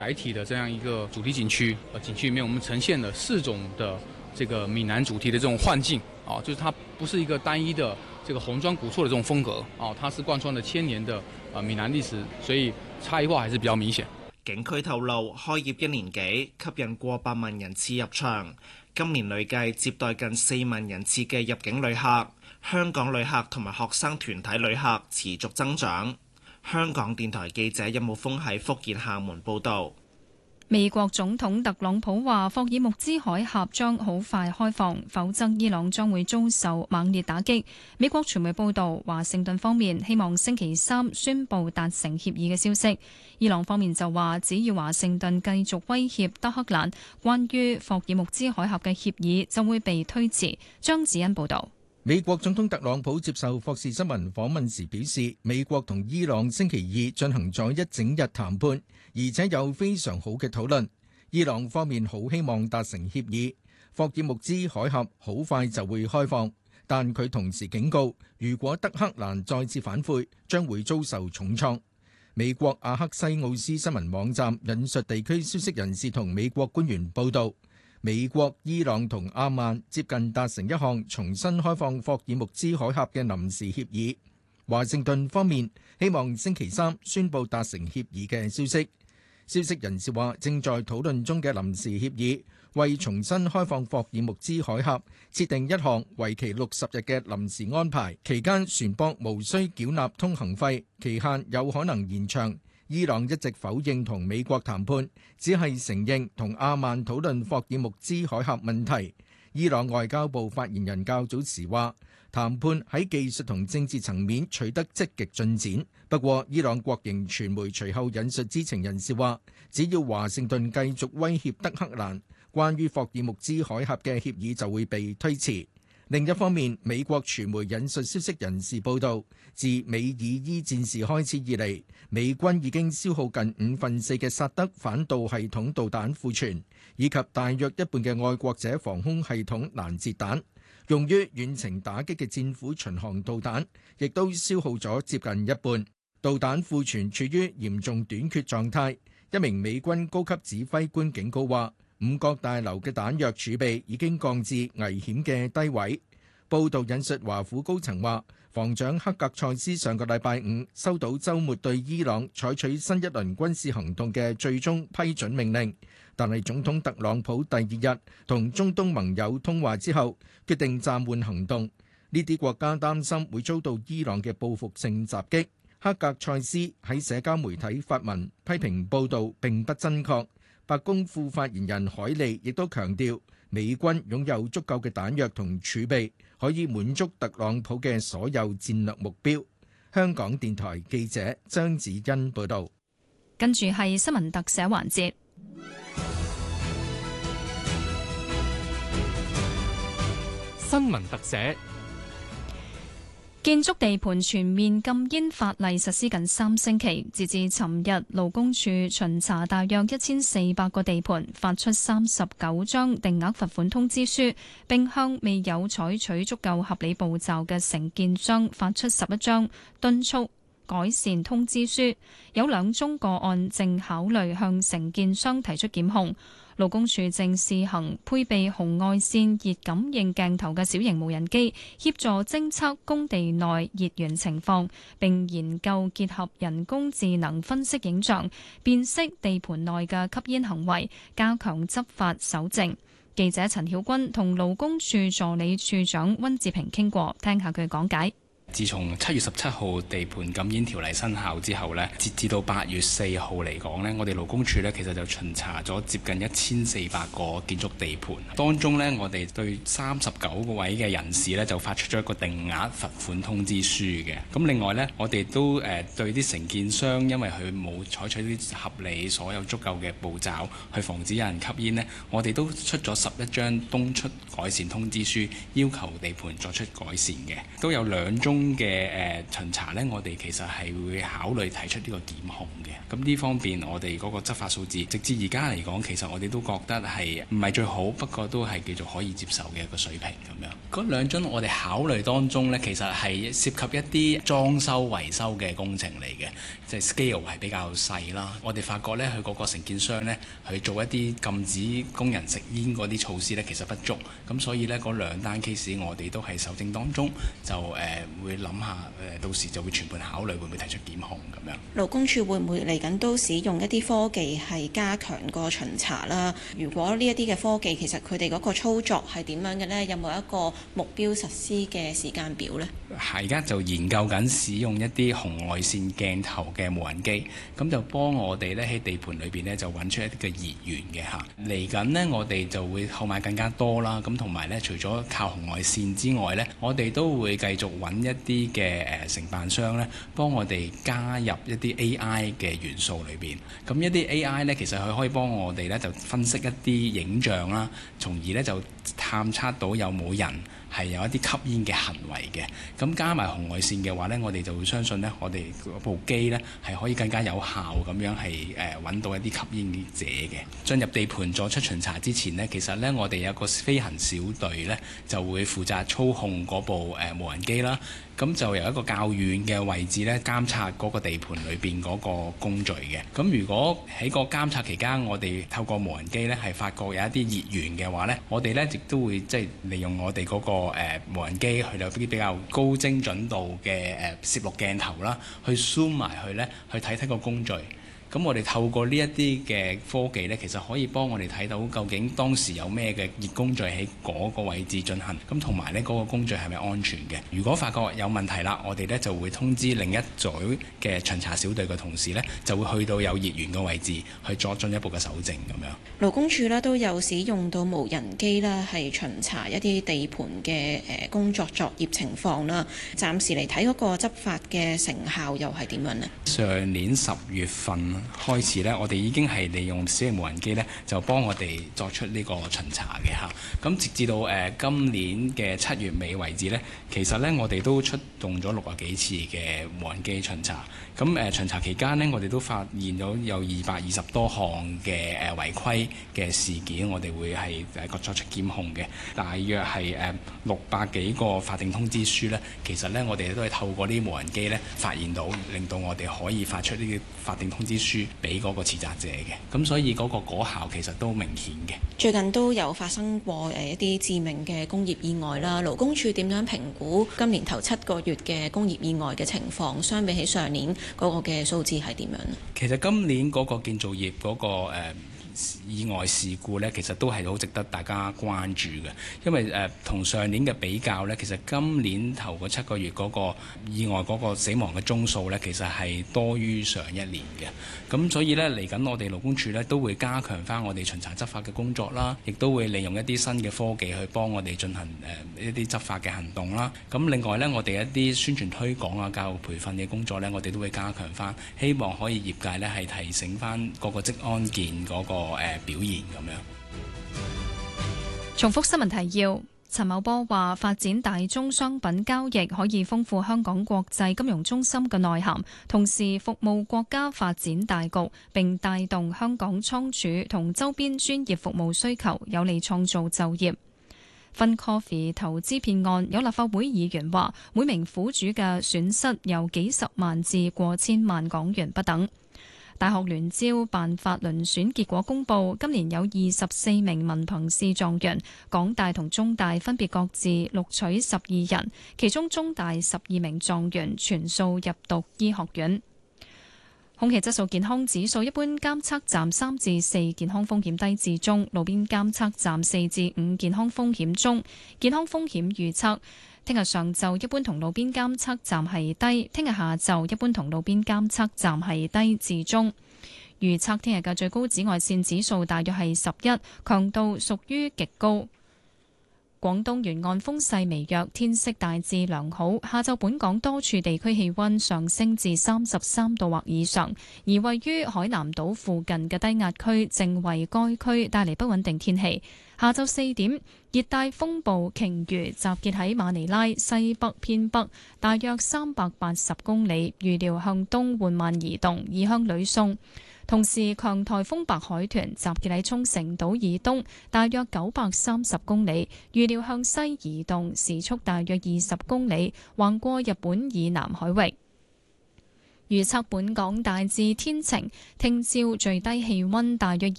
载體的這樣一個主題景區，景區裡面我們呈現了4種的這個閩南主題的這種幻境，就是它不是一個單一的這個紅磚古厝的這種風格，它是貫穿了1000年的閩南歷史，所以差異化還是比較明顯。 景區透露，開業1年幾，吸引過8萬人次入場，今年累計接待近4萬人次嘅入境旅客，香港旅客同埋學生團體旅客持續增長。香港電台記者任慕峰喺福建廈門報導。 美國總統特朗普話，霍爾木茲海峽將好快開放，否則伊朗將會遭受猛烈打擊。美國傳媒報導，華盛頓方面希望星期3宣布達成協議嘅消息。伊朗方面就話，只要華盛頓繼續威脅德黑蘭，關於霍爾木茲海峽嘅協議就會被推遲。張子欣報導。 美國總統特朗普接受霍士新聞訪問時表示，美國同伊朗星期2進行咗一整日談判，而且有非常好嘅討論。伊朗方面好希望達成協議，霍爾木茲海峽好快就會開放，但佢同時警告，如果德黑蘭再次反悔，將會遭受重創。美國阿克西奧斯新聞網站引述地區消息人士同美國官員報道，美國、伊朗同阿曼接近達成一項重新開放霍爾木茲海峽嘅臨時協議。華盛頓方面希望星期3宣布達成協議嘅消息。消息人士話，正在討論中嘅臨時協議為重新開放霍爾木茲海峽設定一項為期60日嘅臨時安排，期間船舶無需繳納通行費，期限有可能延長。伊朗一直否認同美國談判，只係承認同阿曼討論霍爾木茲海峽問題。伊朗外交部發言人較早時話，談判喺技術同政治層面取得積極進展。不過，伊朗國營傳媒隨後引述知情人士話，只要華盛頓繼續威脅德黑蘭，關於霍爾木茲海峽嘅協議就會被推遲。另一方面，美國傳媒引述消息人士報道，自美以伊戰事開始以嚟，美軍已經消耗近4/5嘅薩德反導系統導彈庫存，以及大約一半嘅愛國者防空系統攔截彈。用於遠程打擊嘅戰斧巡航導彈，亦都消耗咗接近一半。導彈庫存處於嚴重短缺狀態。一名美軍高級指揮官警告話，五角大樓嘅彈藥儲備已經降至危險嘅低位。報道引述華府高層話，防長克格塞斯上個禮拜5收到週末對伊朗採取新一輪軍事行動嘅最終批准命令，但係總統特朗普第2日同中東盟友通話之後，決定暫緩行動。呢啲國家擔心會遭到伊朗嘅報復性襲擊。克格塞斯喺社交媒體發文批評報導並不真確。白宮副發言人海利亦都強調，美軍擁有足夠嘅彈藥同儲備，可以滿足特朗普嘅所有戰略目標。香港電台記者張子欣報導。 跟住係新聞特寫環節。 新聞特寫。 建築地盤全面禁煙法例實施近3星期，截至尋日，勞工處巡查大約1400個地盤，發出39張定額罰款通知書，並向未有採取足夠合理步驟嘅承建商發出11張敦促改善通知書。有2宗個案正考慮向承建商提出檢控。勞工處正試行配備紅外線熱感應鏡頭嘅小型無人機，協助偵測工地內熱源情況，並研究結合人工智能分析影像，辨識地盤內嘅吸煙行為，加強執法搜證。記者陳曉君同勞工處助理處長溫志平傾過，聽下佢講解。 自從7月17號地盤禁煙條例生效之後呢，截至到8月4號嚟講呢，我哋勞工處呢其實就巡查咗接近1400個建築地盤，當中呢，我哋對39個位嘅人士呢就發出咗一個定額罰款通知書嘅。咁另外呢，我哋都對啲承建商，因為佢冇採取啲合理所有足夠嘅步驟去防止有人吸煙呢，我哋都出咗11張敦促改善通知書，要求地盤作出改善嘅。都有2宗宗嘅巡查呢，我哋其實係會考慮提出呢個檢控嘅。咁呢方面我哋嗰個執法數字，直至而家嚟講，其實我哋都覺得係唔係最好，不過都係叫做可以接受嘅一個水平咁樣。嗰兩宗我哋考慮當中呢，其實係涉及一啲裝修維修嘅工程嚟嘅，即係 scale 係比較細啦。我哋發覺呢，佢嗰個承建商呢，去做一啲禁止工人食煙嗰啲措施呢，其實不足。咁所以呢，嗰兩單 case 我哋都係搜證當中，就會諗下到時就會全盤考慮會唔會提出檢控咁樣。 勞工處會唔會嚟緊都使用一啲科技係加強個巡查啦？如果呢一啲嘅科技其實佢哋嗰個操作係點樣嘅呢？有冇一個目標實施嘅時間表呢？ 而家就研究緊使用一啲紅外線鏡頭嘅無人機，咁就幫我哋咧喺地盤裏邊咧就揾出一啲嘅熱源嘅嚇。嚟緊呢，我哋就會購買更加多啦。咁同埋咧，除咗靠紅外線之外咧，我哋都會繼續揾一啲嘅承辦商咧，幫我哋加入一啲 AI 嘅元素裏邊。咁一啲 AI 咧，其實佢可以幫我哋咧就分析一啲影像啦，從而咧就探測到有冇人係有一啲吸煙嘅行為嘅。咁加埋紅外線嘅話呢，我哋就會相信呢，我哋部機呢係可以更加有效咁樣係揾到一啲吸煙者嘅。進入地盤作出巡查之前呢，其實呢，我哋有個飛行小隊呢，就會負責操控嗰部無人機啦。咁就由一個較遠嘅位置咧監察嗰個地盤裏邊嗰個工序嘅。咁如果喺個監察期間，我哋透過無人機咧係發覺有一啲熱源嘅話咧，我哋咧亦都會即係利用我哋嗰個無人機去有啲比較高精準度嘅攝錄鏡頭啦，去 zoom 埋去咧去睇睇個工序。咁我哋透過呢一啲嘅科技呢，其實可以幫我哋睇到究竟當時有咩嘅熱工序喺嗰個位置進行，咁同埋呢嗰個工序係咪安全嘅？如果發覺有問題啦，我哋呢就會通知另一組嘅巡查小隊嘅同事呢，就會去到有熱源嘅位置去作進一步嘅搜證咁樣。 勞工處呢都有使用到無人機啦，係巡查一啲地盤嘅工作作業情況啦。暫時嚟睇嗰個執法嘅成效又係點樣呢？ 上年10月份開始呢，我哋已經係利用小型無人機呢，就幫我哋作出呢個巡查嘅嚇。咁直至到今年嘅7月尾為止呢，其實呢，我哋都出動咗60幾次嘅無人機巡查。咁巡查期間呢，我哋都發現到有220多項嘅違規嘅事件，我哋會係作出檢控嘅。大約係600幾個法定通知書呢，其實呢，我哋都係透過啲無人機呢發現到，令到我哋可以發出呢啲法定通知書俾嗰個持責者嘅。咁所以嗰個果效其實都明顯嘅。 最近都有發生過一啲致命嘅工業意外啦。勞工處點樣評估今年頭7個月嘅工業意外嘅情況，相比起上年嗰個嘅數字係點樣呢？ 其實今年嗰個建造業嗰個意外事故呢，其實都係好值得大家關注嘅，因為同上年嘅比較呢，其實今年頭嗰7個月嗰個意外嗰個死亡嘅宗數呢，其實係多於上一年嘅。咁所以呢，嚟緊我哋勞工處呢都會加強翻我哋巡查執法嘅工作啦，亦都會利用一啲新嘅科技去幫我哋進行一啲執法嘅行動啦。咁另外呢，我哋一啲宣傳推廣啊、教育培訓嘅工作呢，我哋都會加強翻，希望可以業界呢係提醒翻嗰個職安健嗰個表現咁樣。 重複新聞提要：陳茂波話，發展大宗商品交易可以豐富香港國際金融中心嘅內涵，同時服務國家發展大局，並帶動香港倉儲同周邊專業服務需求，有利創造就業。FinCoffee 投資騙案，有立法會議員話，每名苦主嘅損失由幾十萬至過千萬港元不等。大學聯招辦法遴選結果公佈，今年有24名文憑試狀元，港大同中大分別各自錄取12人，其中中大12名狀元全數入讀醫學院。空氣質素健康指數，一般監測站3至4，健康風險低至中；路邊監測站4至5，健康風險中。健康風險預測：聽日上晝一般同路邊監測站係低，聽日下晝一般同路邊監測站係低至中。預測聽日嘅最高紫外線指數大約係11，強度屬於極高。 廣東沿岸風勢微弱，天色大致良好。下晝本港多處地區氣溫上升至33度或以上，而位於海南島附近嘅低壓區正為該區帶嚟不穩定天氣。下晝4點，熱帶風暴鯨魚集結喺馬尼拉西北偏北，大約380公里，預料向東緩慢移動，移向呂宋。同時，強颱風白海豚集結喺沖繩島以東，大約930公里，預料向西移動，時速大約20公里，橫過日本以南海域。預測本港大致天晴，聽朝最低氣溫大約